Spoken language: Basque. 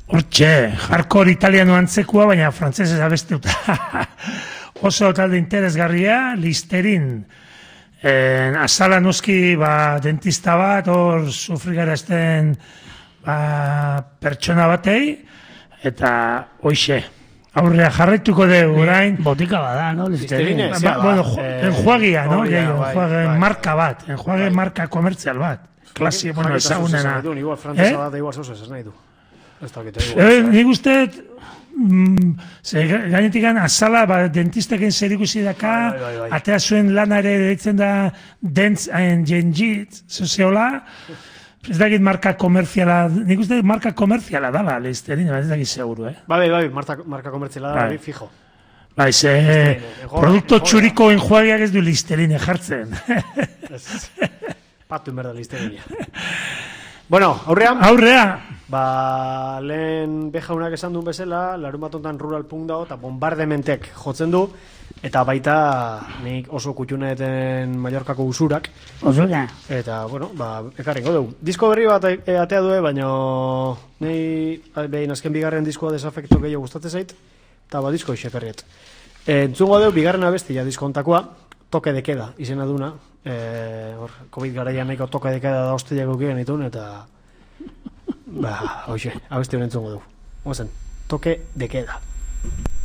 Hortxe, hardcore italiano antzekua, baina frantzesez abesteuta. Oso talde interesgarria, Listerin. Azala noski dentista bat, hor sufrigarazten pertsona batei, eta hoixe. Aurrea jarraituko dugu, orain. Botika bada, no? Listerin. Bueno, enjuagia, no? Enjuaguen marka bat, enjuaguen marka komertzial bat. Klasi, bueno, ezagunena. Igual frantzesa bat, igual zozez, ez nahi du. Nik uste, gainetik azala, dentistekin zer ikusi daka, atea zuen lana ere deitzen da Dents and Gengit, zozeola, ez dakit marka komerziala, nik uste marka komerziala dala, Listerin, ez dakit seguru, Bai, marka komerziala dala, fijo. Bai, produkto txuriko enjuagiak ez du Listerin jartzen. Patu inberda Listerinia. Bueno, aurrea? Aurrea! Lehen behaunak esan duen bezala, larun bat ontan rural punk dago, eta bombardementek jotzen du, eta baita nik oso kutxuneten Mallorcako usurak. Usura. Eta, bueno, ekarringo dugu. Disko berri bat atea due, baina behin azken bigarren diskoa desafekto gehiago gustatzen zait, eta disko isekarriet. Entzungo dugu, bigarren abestia diskontakoa, Toke de Queda, izena duna. COVID garaian nahiko Toke de Queda da hostiliako kigen itun, eta hoxe, abesti honen entzungo dugu. Toke de Queda.